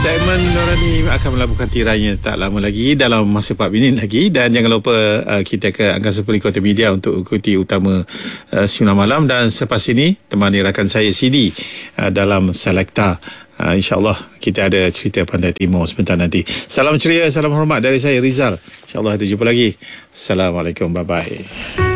Segmen Norani akan melabuhkan tirainya tak lama lagi, dalam masa 4 minit lagi. Dan jangan lupa kita ke Angkasa Puri Kota Media untuk ikuti utama Sinar Malam. Dan selepas ini temani rakan saya Sidi dalam Selekta. InsyaAllah kita ada cerita Pantai Timur sebentar nanti. Salam ceria, salam hormat dari saya Rizal. InsyaAllah kita jumpa lagi. Assalamualaikum, bye-bye.